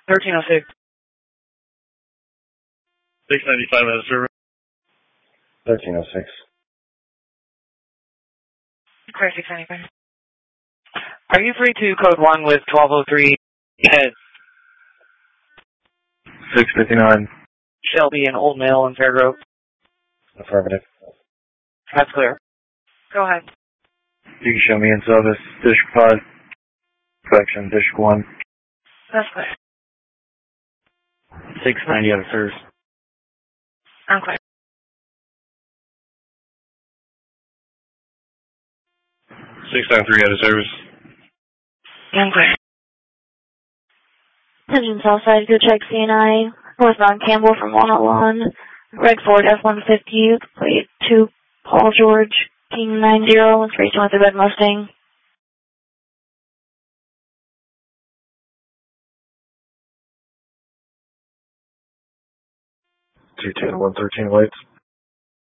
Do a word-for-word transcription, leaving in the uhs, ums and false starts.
thirteen oh six. six ninety-five out of service. thirteen oh six. Clear six ninety-five. Are you free to code one with twelve oh three head? six fifty-nine. Shelby and Old Mill and Fairgrove. Affirmative. That's clear. Go ahead. You can show me in service, District five. Correction, District one. That's clear. six ninety out of service. I'm clear. six ninety-three out of service. I'm clear. Attention Southside, go check C N I. Northbound Campbell from one oh one. Red Ford F one fifty, plate two, Paul George, King nine zero, racing with the Red Mustang. two ten, one thirteen, lights.